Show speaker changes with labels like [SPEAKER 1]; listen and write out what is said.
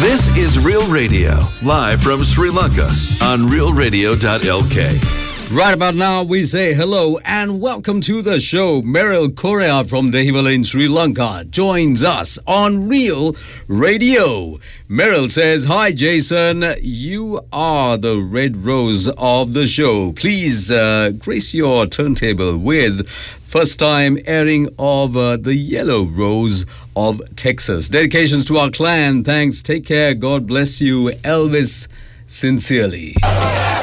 [SPEAKER 1] This is Real Radio, live from Sri Lanka on realradio.lk.
[SPEAKER 2] Right about now, we say hello and welcome to the show. Meryl Correa from the Himalaya in Sri Lanka joins us on Real Radio. Meryl says, "Hi, Jason. You are the red rose of the show. Please grace your turntable with first time airing of the Yellow Rose of Texas. Dedications to our clan. Thanks. Take care. God bless you. Elvis, sincerely."